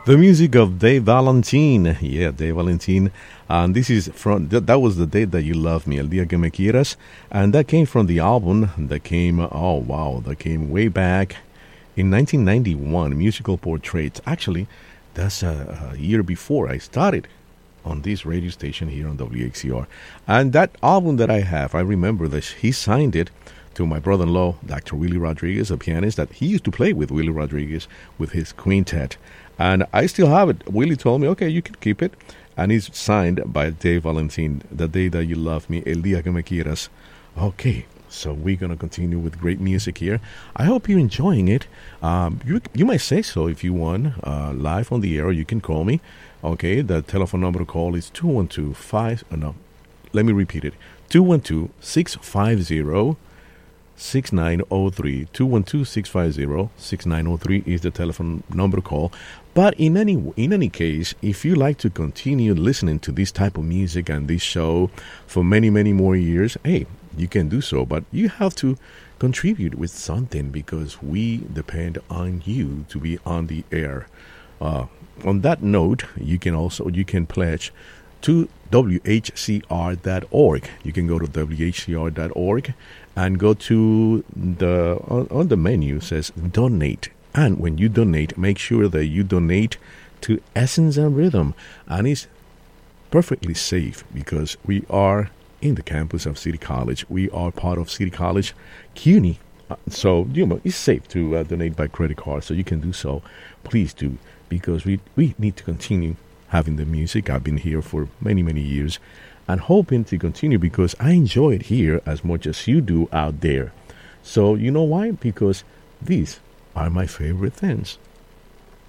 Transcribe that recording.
The music of Dave Valentine. Yeah, Dave Valentine. And this is from, that was The Day That You Love Me, El Día Que Me Quieras. And that came from the album that came, oh wow, that came way back in 1991, Musical Portraits. Actually, that's a year before I started on this radio station here on WXCR. And that album that I have, I remember that he signed it to my brother-in-law, Dr. Willie Rodriguez, a pianist that he used to play with Willie Rodriguez with his quintet. And I still have it. Willie told me, okay, you can keep it. And it's signed by Dave Valentine, The Day That You Love Me, El Día Que Me Quieras. Okay, so we're going to continue with great music here. I hope you're enjoying it. You might say so if you want. Live on the air, you can call me. Okay, the telephone number to call is 212-5... no, let me repeat it. 212-650-6903. 212-650-6903 is the telephone number to call. But in any case, if you like to continue listening to this type of music and this show for many, many more years, hey, you can do so. But you have to contribute with something because we depend on you to be on the air. On that note, you can pledge to WHCR.org. You can go to WHCR.org and go to on the menu says donate. And when you donate, make sure that you donate to Essence and Rhythm. And it's perfectly safe because we are in the campus of City College. We are part of City College CUNY. So, it's safe to donate by credit card. So you can do so. Please do, because we need to continue having the music. I've been here for many, many years and hoping to continue because I enjoy it here as much as you do out there. So you know why? Because these are my favorite things.